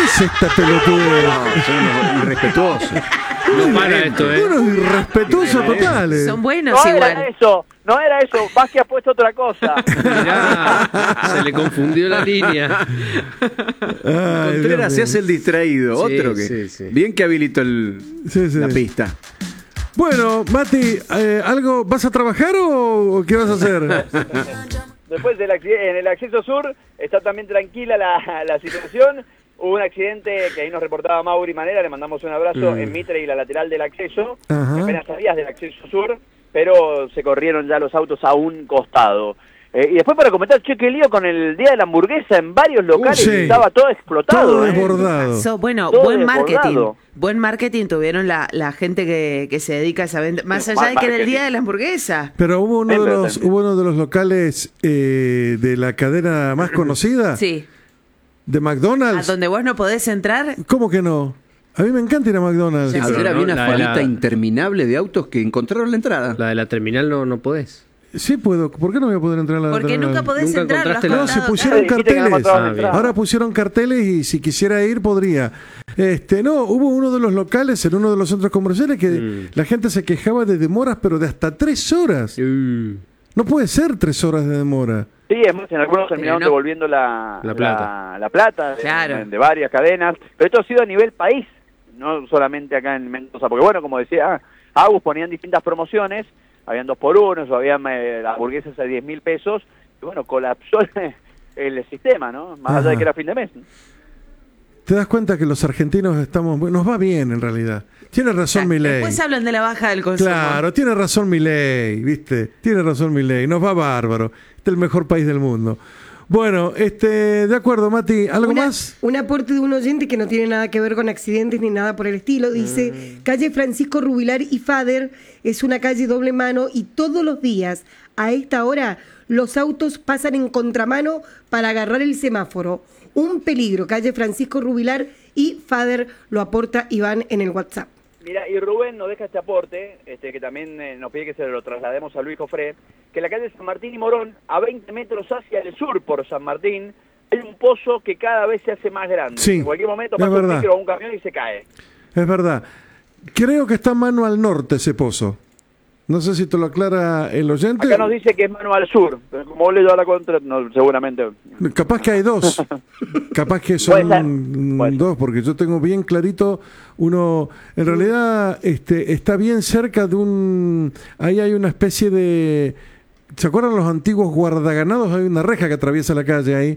es esta pelotudez? No, son unos irrespetuosos. No para esto, Unos irrespetuosos totales. Son buenos No igual. era eso. Vázquez ha puesto otra cosa. Mirá, se le confundió la línea. Ay, Contreras Dios se mío. hace el distraído. Sí, Otro que. sí, sí. Bien que habilitó Sí. la pista. Bueno, Mati, ¿algo vas a trabajar o qué vas a hacer? Después en el acceso sur está también tranquila la situación. Hubo un accidente que ahí nos reportaba Mauri Manera, le mandamos un abrazo en Mitre y la lateral del acceso, Ajá. apenas salías del acceso sur, pero se corrieron ya los autos a un costado. Y después para comentar, che, qué lío con el Día de la Hamburguesa en varios locales, Sí. estaba todo explotado. Todo desbordado. Bueno, Todo buen marketing. desbordado. Buen marketing tuvieron la gente que se dedica a esa venta. Más allá de que era el día de la hamburguesa. Pero hubo uno Siempre, de los, siempre. hubo uno de los locales de la cadena más conocida, Sí. de A McDonald's. donde vos no podés entrar. ¿Cómo que no? A mí me encanta ir a McDonald's. Sí, sí. Ayer había una La de falita la- interminable de autos que encontraron la entrada. La de la terminal no podés. Sí puedo. ¿Por qué no voy a poder entrar a la Porque terminal? nunca podés Nunca entrar. Lo has encontraste la- No, se contado pusieron acá. Dijiste que no carteles. encontraban Ah, entrada. Ahora pusieron carteles y si quisiera ir podría. No, hubo uno de los locales en uno de los centros comerciales que la gente se quejaba de demoras, pero de hasta 3 horas. No puede ser 3 horas de demora. Sí, es más, en algunos terminaron no- devolviendo la plata. la plata Claro. de varias cadenas, pero esto ha sido a nivel país, no solamente acá en Mendoza, porque bueno, como decía Agus, ponían distintas promociones, habían 2x1, o habían las hamburguesas a 10.000 pesos, y bueno, colapsó el sistema, ¿no? Más allá Ajá. de que era fin de mes. Te das cuenta que los argentinos nos va bien en realidad. Tiene razón Milei. Después hablan de la baja del consumo. Claro, tiene razón Milei, ¿viste? Tiene razón Milei, nos va bárbaro. Este es el mejor país del mundo. Bueno, de acuerdo, Mati, ¿algo más? Un aporte de un oyente que no tiene nada que ver con accidentes ni nada por el estilo. Dice, calle Francisco Rubilar y Fader es una calle doble mano y todos los días a esta hora los autos pasan en contramano para agarrar el semáforo. Un peligro, calle Francisco Rubilar y Fader, lo aporta Iván en el WhatsApp. Mira, y Rubén nos deja este aporte, que también nos pide que se lo traslademos a Luis Jofré, que en la calle San Martín y Morón, a 20 metros hacia el sur por San Martín, hay un pozo que cada vez se hace más grande. Sí, En cualquier momento es pasa un verdad. micro o un camión y se cae. Es verdad. Creo que está mano al norte ese pozo. No sé si te lo aclara el oyente. Acá nos dice que es mano al sur, pero como vos le llevas la contra, no, seguramente... Capaz que hay dos. Capaz que Puede ser, son puede ser. dos, porque yo tengo bien clarito uno. En realidad, está bien cerca de un. Ahí hay una especie de. ¿Se acuerdan los antiguos guardaganados? Hay una reja que atraviesa la calle ahí.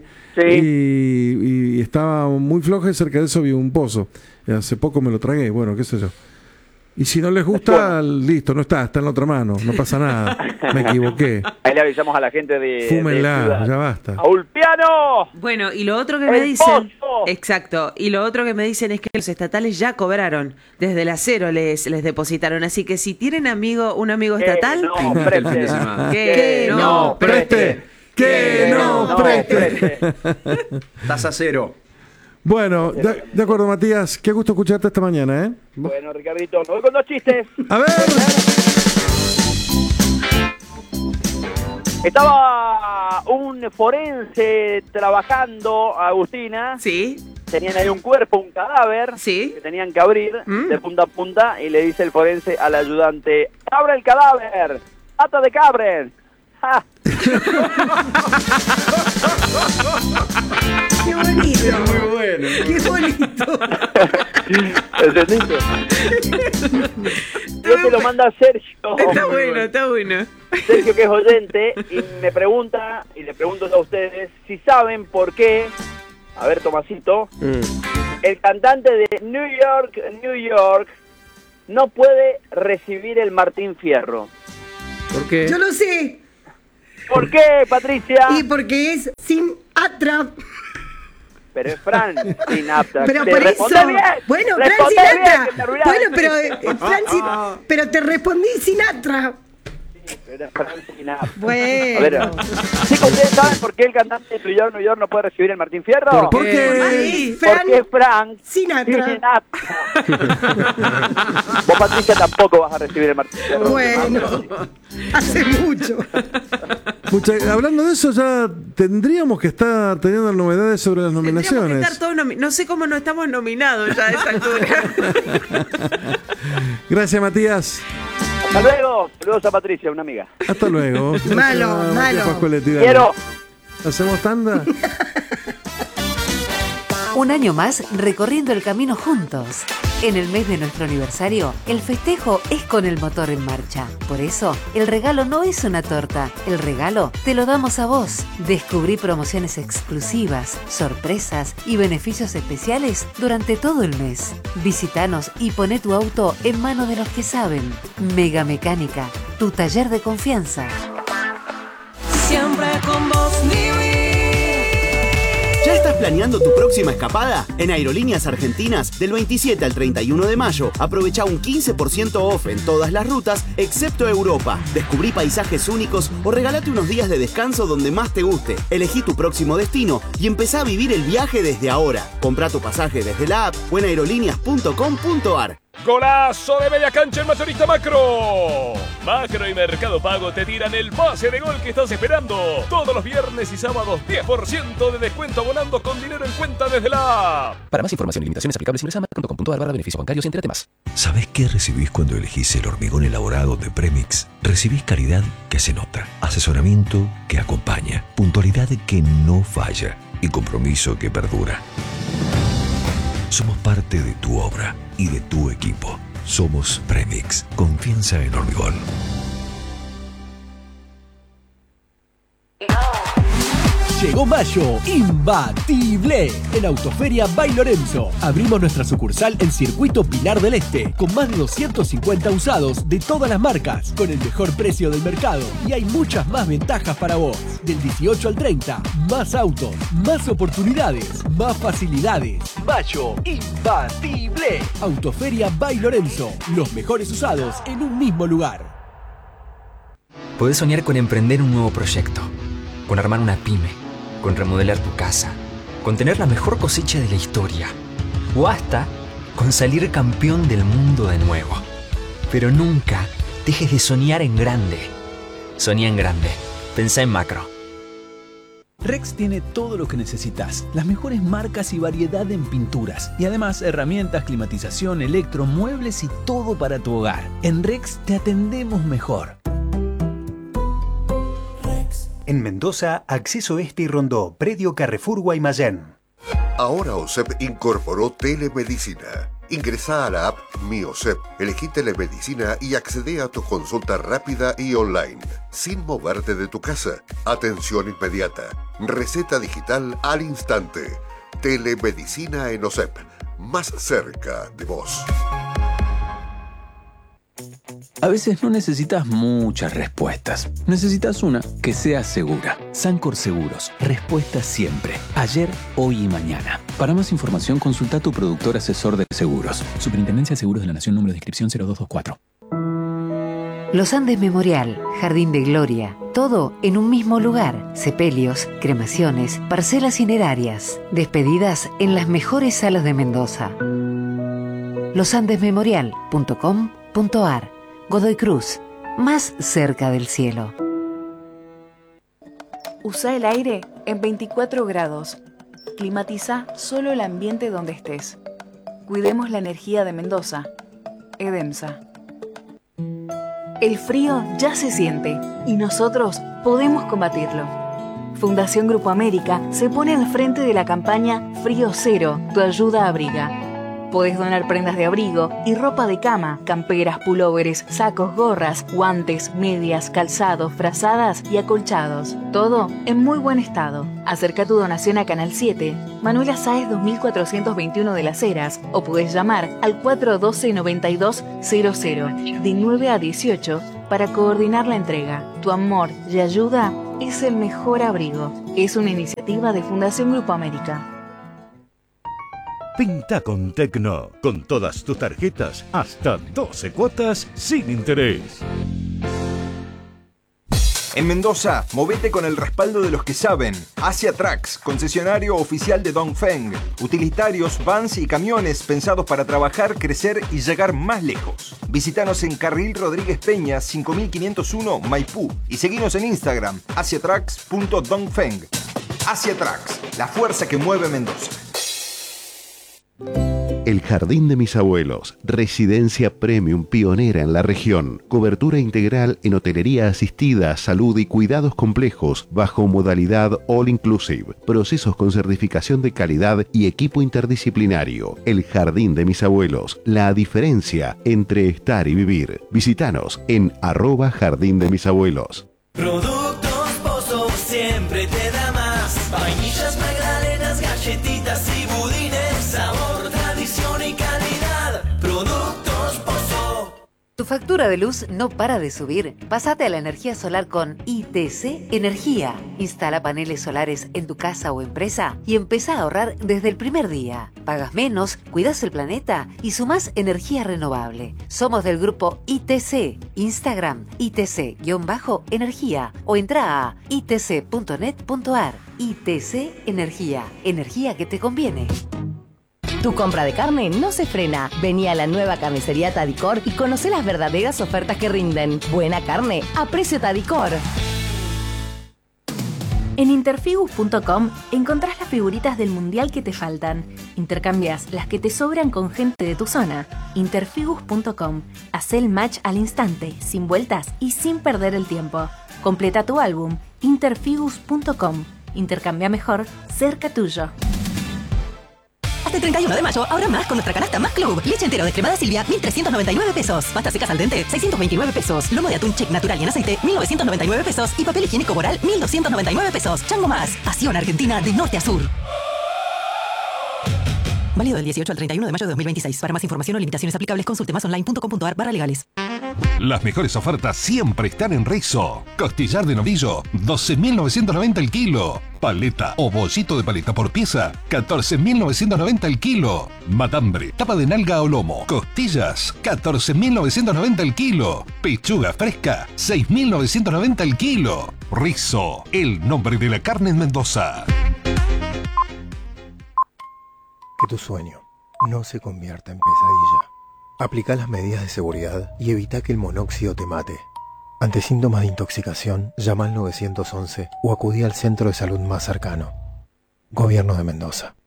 Sí. Y estaba muy floja y cerca de eso había un pozo. Y hace poco me lo tragué, bueno, qué sé yo. Y si no les gusta, listo, no está en la otra mano, no pasa nada. Me equivoqué. Ahí le avisamos a la gente de Fúmenla, Ciudad. ya basta. ¡Aulpiano! Bueno, y lo otro que me ¡El dicen... pozo! Exacto. Y lo otro que me dicen es que los estatales ya cobraron. Desde la cero les depositaron. Así que si tienen un amigo estatal... No, Invita el fin de preste. semana. Que no preste. Que no preste. Tasa cero. Bueno, de acuerdo, Matías. Qué gusto escucharte esta mañana, ¿eh? Bueno, Ricardito, me voy con 2 chistes. A ver. Estaba un forense trabajando, Agustina. Sí, Tenían ahí un cuerpo, un cadáver, sí. que tenían que abrir Mm. de punta a punta, y le dice el forense al ayudante: ¡abre el cadáver! ¡Ata de cabren! ¡Ja! ¡Qué bonito! Muy bueno. ¡Qué bonito! ¿Entendiste? Y este lo manda Sergio. Está bueno, está bueno. Sergio, que es oyente, y me pregunta, y le pregunto a ustedes, si saben por qué, a ver, Tomasito, el cantante de New York, no puede recibir el Martín Fierro. ¿Por qué? Yo lo sé. ¿Por qué, Patricia? Y porque es sin atra. Pero es Fran Sinatra. Pero Te por eso. respondé bien. Bueno, Respondé Fran bien, que Sinatra. te arruinaste. Bueno, pero pero te respondí Sinatra. Pero es Fran Sinatra. Bueno. A ver, chicos, ¿ustedes saben por qué el cantante de New York no puede recibir el Martín Fierro? ¿Por qué? Ay, Porque es Frank Sinatra. Vos, Patricia, tampoco vas a recibir el Martín Fierro. Bueno, hace mucho. Hablando de eso, ya tendríamos que estar teniendo novedades sobre las nominaciones. Estar todos no sé cómo no estamos nominados ya a esta altura. Gracias, Matías. Hasta luego. Saludos a Patricia, una amiga. Hasta luego. Malo. Quiero. ¿Hacemos tanda? Un año más recorriendo el camino juntos. En el mes de nuestro aniversario, el festejo es con el motor en marcha. Por eso, el regalo no es una torta. El regalo te lo damos a vos. Descubrí promociones exclusivas, sorpresas y beneficios especiales durante todo el mes. Visítanos y poné tu auto en manos de los que saben. Mega Mecánica, tu taller de confianza. Siempre con vos, ¿Ya estás planeando tu próxima escapada? En Aerolíneas Argentinas, del 27 al 31 de mayo, aprovecha un 15% off en todas las rutas, excepto Europa. Descubrí paisajes únicos o regálate unos días de descanso donde más te guste. Elegí tu próximo destino y empezá a vivir el viaje desde ahora. Comprá tu pasaje desde la app o en aerolíneas.com.ar. ¡Golazo de media cancha en Mayorista Macro! Macro y Mercado Pago te tiran el pase de gol que estás esperando. Todos los viernes y sábados, 10% de descuento abonando con dinero en cuenta desde la app. Para más información y limitaciones aplicables ingresa a macro.com.ar/beneficios bancarios y entérate más. ¿Sabés qué recibís cuando elegís el hormigón elaborado de Premix? Recibís calidad que se nota, asesoramiento que acompaña, puntualidad que no falla y compromiso que perdura. Somos parte de tu obra y de tu equipo. Somos Premix. Confianza en hormigón. Llegó mayo, imbatible, en Autoferia by Lorenzo. Abrimos nuestra sucursal en Circuito Pilar del Este, con más de 250 usados de todas las marcas, con el mejor precio del mercado. Y hay muchas más ventajas para vos. Del 18 al 30, más autos, más oportunidades, más facilidades. Mayo, imbatible. Autoferia by Lorenzo, los mejores usados en un mismo lugar. Podés soñar con emprender un nuevo proyecto, con armar una pyme, con remodelar tu casa, con tener la mejor cosecha de la historia, o hasta con salir campeón del mundo de nuevo. Pero nunca dejes de soñar en grande. Soñá en grande. Pensá en macro. Rex tiene todo lo que necesitas, las mejores marcas y variedad en pinturas, y además herramientas, climatización, electro, muebles y todo para tu hogar. En Rex te atendemos mejor. En Mendoza, Acceso Este y Rondó, Predio Carrefour Guaymallén. Ahora OSEP incorporó telemedicina. Ingresá a la app Mi OSEP, elegí telemedicina y accedé a tu consulta rápida y online, sin moverte de tu casa. Atención inmediata, receta digital al instante. Telemedicina en OSEP, más cerca de vos. A veces no necesitas muchas respuestas. Necesitas una que sea segura. Sancor Seguros. Respuesta siempre. Ayer, hoy y mañana. Para más información, consulta a tu productor asesor de seguros. Superintendencia de Seguros de la Nación, número de inscripción 0224. Los Andes Memorial, Jardín de Gloria, todo en un mismo lugar. Sepelios, cremaciones, parcelas cinerarias, despedidas en las mejores salas de Mendoza. losandesmemorial.com.ar. Godoy Cruz, más cerca del cielo. Usa el aire en 24 grados. Climatiza solo el ambiente donde estés. Cuidemos la energía de Mendoza. Edemsa. El frío ya se siente y nosotros podemos combatirlo. Fundación Grupo América se pone al frente de la campaña Frío Cero, tu ayuda abriga. Podés donar prendas de abrigo y ropa de cama, camperas, pulóveres, sacos, gorras, guantes, medias, calzados, frazadas y acolchados. Todo en muy buen estado. Acerca tu donación a Canal 7, Manuela Sáez 2421 de Las Heras, o podés llamar al 412-9200 de 9 a 18 para coordinar la entrega. Tu amor y ayuda es el mejor abrigo. Es una iniciativa de Fundación Grupo América. Pinta con Tecno, con todas tus tarjetas, hasta 12 cuotas sin interés. En Mendoza, movete con el respaldo de los que saben. Asia Trucks, concesionario oficial de Dongfeng. Utilitarios, vans y camiones pensados para trabajar, crecer y llegar más lejos. Visítanos en Carril Rodríguez Peña, 5501 Maipú. Y seguinos en Instagram, asiatrucks.dongfeng. Asia Trucks, la fuerza que mueve Mendoza. El Jardín de mis abuelos, residencia premium pionera en la región, cobertura integral en hotelería asistida, salud y cuidados complejos bajo modalidad all inclusive, procesos con certificación de calidad y equipo interdisciplinario. El Jardín de mis abuelos, la diferencia entre estar y vivir. Visítanos en @Jardín de mis abuelos. Productos Pozo siempre te da más. Vainillas, magdalenas, galletitas y budines. Sabor, tradición y calidad. Productos Pozo. ¿Tu factura de luz no para de subir? Pásate a la energía solar con ITC Energía. Instala paneles solares en tu casa o empresa y empezá a ahorrar desde el primer día. Pagas menos, cuidas el planeta y sumás energía renovable. Somos del grupo ITC. Instagram, ITC-energía o entra a itc.net.ar. ITC Energía. Energía que te conviene. Tu compra de carne no se frena. Vení a la nueva carnicería Tadicor y conoce las verdaderas ofertas que rinden. Buena carne a precio Tadicor. En interfigus.com encontrás las figuritas del mundial que te faltan. Intercambias las que te sobran con gente de tu zona. Interfigus.com. Hacé el match al instante, sin vueltas y sin perder el tiempo. Completa tu álbum. Interfigus.com. Intercambia mejor, cerca tuyo. Hasta el 31 de mayo, ahorra más con nuestra canasta Más Club. Leche entero descremada Silvia, 1.399 pesos. Pasta secas al dente, 629 pesos. Lomo de atún check natural y en aceite, 1.999 pesos. Y papel higiénico Boral, 1.299 pesos. Chango Más. Pasión Argentina de norte a sur. Válido del 18 al 31 de mayo de 2026. Para más información o limitaciones aplicables, consulte masonline.com.ar/legales. Las mejores ofertas siempre están en Rizo. Costillar de novillo, 12.990 el kilo. Paleta o bollito de paleta por pieza, 14.990 el kilo. Matambre, tapa de nalga o lomo, costillas, 14.990 el kilo. Pechuga fresca, 6.990 el kilo. Rizo, el nombre de la carne en Mendoza. Que tu sueño no se convierta en pesadilla. Aplica las medidas de seguridad y evita que el monóxido te mate. Ante síntomas de intoxicación, llama al 911 o acudí al centro de salud más cercano. Gobierno de Mendoza.